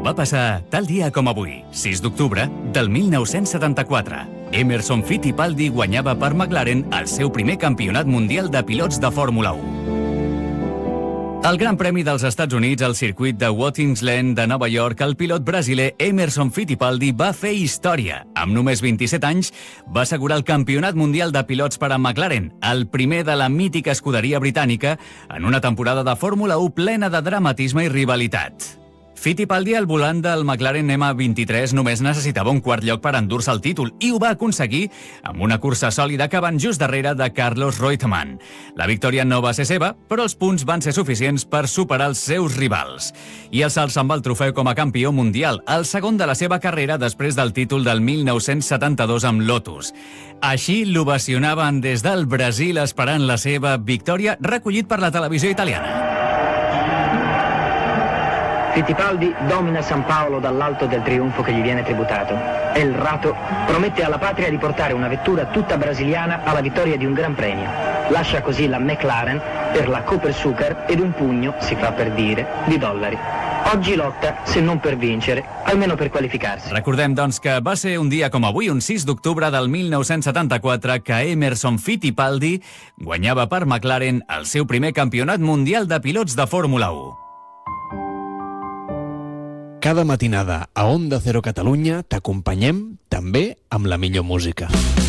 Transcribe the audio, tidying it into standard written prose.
Va passar tal dia com avui, 6 d'octubre del 1974. Emerson Fittipaldi guanyava per McLaren el seu primer campionat mundial de pilots de Fórmula 1. Al Gran Premi dels Estats Units, al circuit de Watkins Glen de Nova York, el pilot brasiler Emerson Fittipaldi va fer història. Amb només 27 anys, va assegurar el campionat mundial de pilots per a McLaren, el primer de la mítica escuderia britànica, en una temporada de Fórmula 1 plena de dramatisme i rivalitat. Fittipaldi, al volant del McLaren M23, només necessitava un quart lloc per endur-se el títol i ho va aconseguir amb una cursa sòlida acabant just darrere de Carlos Reutemann. La victòria no va ser seva, però els punts van ser suficients per superar els seus rivals i alçar-se amb el trofeu com a campió mundial, el segon de la seva carrera després del títol del 1972 amb Lotus. Així l'ovacionaven des del Brasil esperant la seva victòria, recollit per la televisió italiana. Fittipaldi domina San Paolo dall'alto del trionfo che gli viene tributato. El Rato promette alla patria di portare una vettura tutta brasiliana alla vittoria di un gran premio. Lascia così la McLaren per la Cooper Sucar ed un pugno, si fa per dire, di dollari. Oggi lotta, se non per vincere, almeno per qualificarsi. Recordem, doncs, que va ser un dia com avui, un 6 d'octubre del 1974, que Emerson Fittipaldi guanyava per McLaren el seu primer campionat mundial de pilots de Fórmula 1. Cada matinada a Onda Cero Catalunya t'acompanyem també amb la millor música.